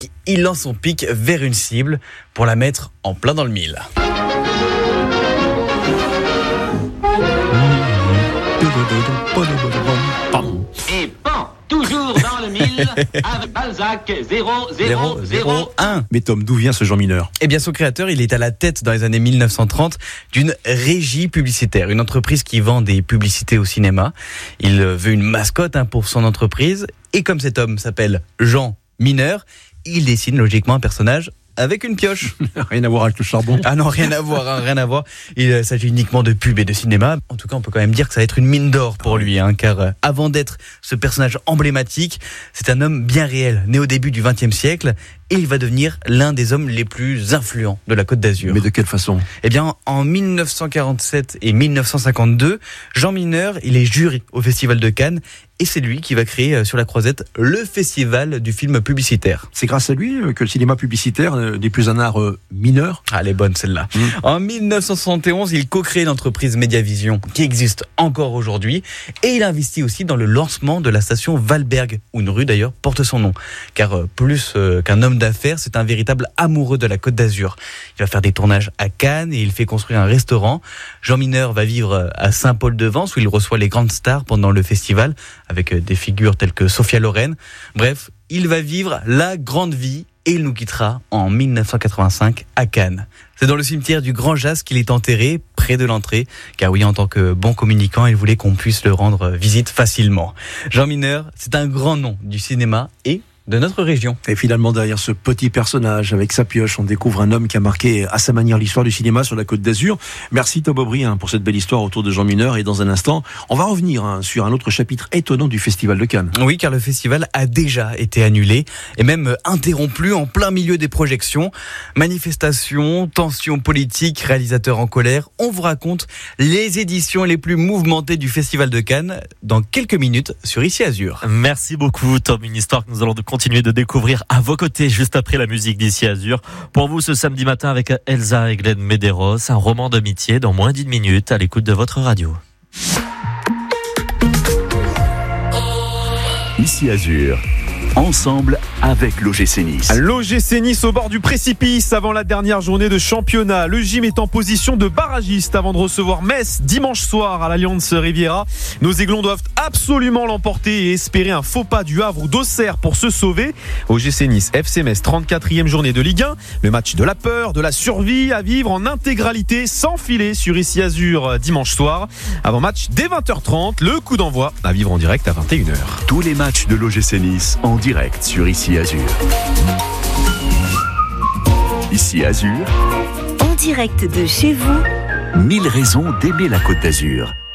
Il lance son pic vers une cible pour la mettre en plein dans le mille. Et pan, toujours dans le mille, avec Balzac 0001. Mais Tom, d'où vient ce Jean Mineur ? Eh bien, son créateur, il est à la tête dans les années 1930 d'une régie publicitaire, une entreprise qui vend des publicités au cinéma. Il veut une mascotte pour son entreprise. Et comme cet homme s'appelle Jean Mineur, il dessine logiquement un personnage avec une pioche. Rien à voir avec le charbon. Ah non, rien à voir, rien à voir. Il s'agit uniquement de pub et de cinéma. En tout cas, on peut quand même dire que ça va être une mine d'or pour lui, car avant d'être ce personnage emblématique, c'est un homme bien réel, né au début du XXe siècle, et il va devenir l'un des hommes les plus influents de la Côte d'Azur. Mais de quelle façon ? Eh bien, en 1947 et 1952, Jean Mineur, il est jury au Festival de Cannes, et c'est lui qui va créer sur la Croisette le festival du film publicitaire. C'est grâce à lui que le cinéma publicitaire n'est plus un art mineur. Ah, elle est bonne celle-là. En 1971, il co-crée l'entreprise Mediavision, qui existe encore aujourd'hui, et il investit aussi dans le lancement de la station Valberg, où une rue d'ailleurs porte son nom. Car plus qu'un homme d'affaires, c'est un véritable amoureux de la Côte d'Azur. Il va faire des tournages à Cannes et il fait construire un restaurant. Jean Mineur va vivre à Saint-Paul-de-Vence, où il reçoit les grandes stars pendant le festival, avec des figures telles que Sophia Loren. Bref, il va vivre la grande vie et il nous quittera en 1985 à Cannes. C'est dans le cimetière du Grand Jas qu'il est enterré, près de l'entrée, car oui, en tant que bon communicant, il voulait qu'on puisse le rendre visite facilement. Jean Mineur, c'est un grand nom du cinéma et de notre région. Et finalement, derrière ce petit personnage, avec sa pioche, on découvre un homme qui a marqué à sa manière l'histoire du cinéma sur la Côte d'Azur. Merci Tom Aubry pour cette belle histoire autour de Jean Mineur. Et dans un instant, on va revenir sur un autre chapitre étonnant du Festival de Cannes. Oui, car le festival a déjà été annulé et même interrompu en plein milieu des projections. Manifestations, tensions politiques, réalisateurs en colère. On vous raconte les éditions les plus mouvementées du Festival de Cannes dans quelques minutes sur Ici Azur. Merci beaucoup Tom, une histoire que nous allons continuer de découvrir à vos côtés juste après la musique d'Ici Azur. Pour vous ce samedi matin avec Elsa et Glenn Medeiros, un roman d'amitié dans moins d'une minute à l'écoute de votre radio. Ici Azur. Ensemble avec l'OGC Nice. L'OGC Nice au bord du précipice avant la dernière journée de championnat. Le gym est en position de barragiste avant de recevoir Metz dimanche soir à l'Allianz Riviera. Nos Aiglons doivent absolument l'emporter et espérer un faux pas du Havre ou d'Auxerre pour se sauver. OGC Nice, FC Metz, 34e journée de Ligue 1. Le match de la peur, de la survie à vivre en intégralité sans filet sur Ici Azur dimanche soir. Avant match dès 20h30, le coup d'envoi à vivre en direct à 21h. Tous les matchs de l'OGC Nice en direct sur Ici Azur. Ici Azur. En direct de chez vous. 1000 raisons d'aimer la Côte d'Azur.